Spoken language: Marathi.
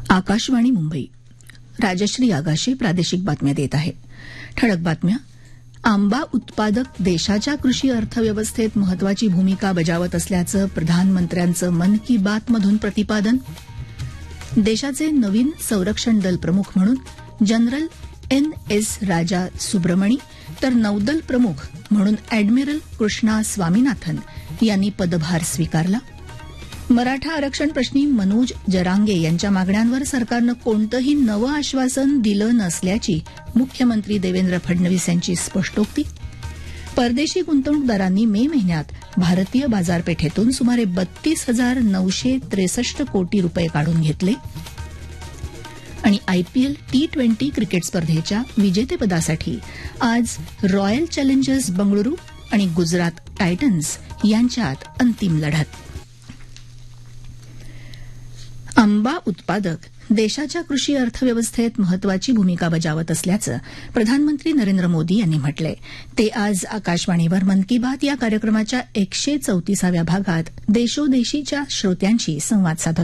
आकाशवाणी मुंबई. राजश्री आगाशे प्रादेशिक बातम्या देत आहे. ठळक बातम्या. आंबा उत्पादक देशाच्या कृषी अर्थव्यवस्थेत महत्वाची भूमिका बजावत असल्याचं प्रधानमंत्र्यांचं मन की बात मधून प्रतिपादन. देशाचे नवीन संरक्षण दल प्रमुख म्हणून जनरल NS राजा सुब्रमणी तर नौदल प्रमुख म्हणून अॅडमिरल कृष्णा स्वामीनाथन यांनी पदभार स्वीकारला. मराठा आरक्षण प्रश्नी मनोज जरांगे यांच्या मागण्यांवर सरकारनं कोणतंही नवं आश्वासन दिलं नसल्याची मुख्यमंत्री देवेंद्र फडणवीस यांची स्पष्टोक्ती. परदेशी गुंतवणूकदारांनी मे महिन्यात भारतीय बाजारपेठेतून सुमारे 32,963 कोटी रुपये काढून घेतले. आणि IPL T20 क्रिकेट स्पर्धेच्या विजेतेपदासाठी आज रॉयल चॅलेंजर्स बंगळुरू आणि गुजरात टायटन्स यांच्यात अंतिम लढत. आंबा उत्पादक देशाच्या कृषी अर्थव्यवस्थेत महत्वाची भूमिका बजावत असल्याचं प्रधानमंत्री नरेंद्र मोदी यांनी म्हटलंय. ते आज आकाशवाणीवर मन की बात या कार्यक्रमाच्या 134व्या भागात देशोदेशीच्या श्रोत्यांशी संवाद साधत